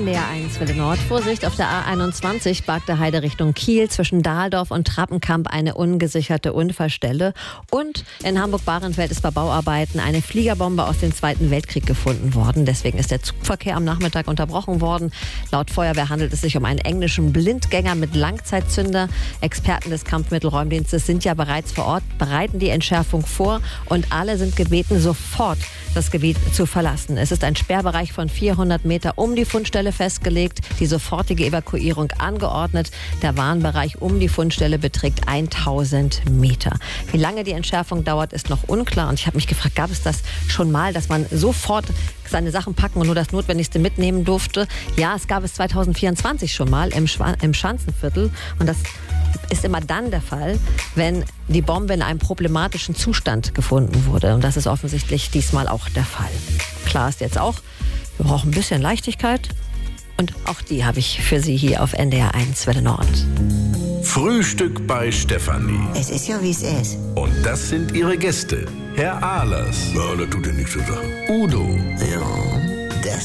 NDR 1 Welle Nord. Vorsicht, auf der A21 Bagde Heide Richtung Kiel zwischen Dahldorf und Trappenkamp eine ungesicherte Unfallstelle. Und in Hamburg-Bahrenfeld ist bei Bauarbeiten eine Fliegerbombe aus dem Zweiten Weltkrieg gefunden worden. Deswegen ist der Zugverkehr am Nachmittag unterbrochen worden. Laut Feuerwehr handelt es sich um einen englischen Blindgänger mit Langzeitzünder. Experten des Kampfmittelräumdienstes sind ja bereits vor Ort, bereiten die Entschärfung vor und alle sind gebeten, sofort das Gebiet zu verlassen. Es ist ein Sperrbereich von 400 Meter um die Fundstelle festgelegt, die sofortige Evakuierung angeordnet. Der Warnbereich um die Fundstelle beträgt 1000 Meter. Wie lange die Entschärfung dauert, ist noch unklar. Und ich habe mich gefragt, gab es das schon mal, dass man sofort seine Sachen packen und nur das Notwendigste mitnehmen durfte? Ja, es gab es 2024 schon mal im Schanzenviertel. Und das ist immer dann der Fall, wenn die Bombe in einem problematischen Zustand gefunden wurde. Und das ist offensichtlich diesmal auch der Fall. Klar ist jetzt auch, wir brauchen ein bisschen Leichtigkeit. Und auch die habe ich für Sie hier auf NDR 1 Welle Nord. Frühstück bei Stefanie. Es ist ja, wie es ist. Und das sind ihre Gäste. Herr Ahlers. Ja, das tut dir nichts zu sagen. Udo. Ja.